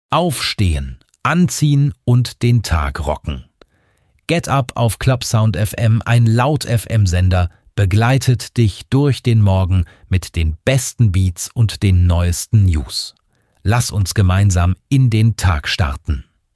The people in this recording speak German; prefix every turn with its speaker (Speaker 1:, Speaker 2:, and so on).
Speaker 1: Aufstehen, anziehen und den Tag rocken. Get Up auf Clubsound FM, ein Laut-FM-Sender, begleitet dich durch den Morgen mit den besten Beats und den neuesten News. Lass uns gemeinsam in den Tag starten.